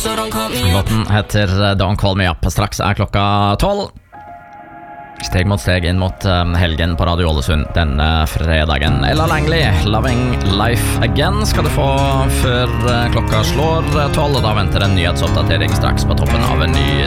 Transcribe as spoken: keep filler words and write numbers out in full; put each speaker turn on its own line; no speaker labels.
so don't call me up.
Låten heter Don't Call Me Up. Straks er klokka tolv. Steg mot steg inn mot um, helgen på Radio Ålesund denne fredagen. Ella Langley, Loving Life Again, skal du få før uh, klokka slår tolv. Og da venter en nyhetsoppdatering straks på toppen av en ny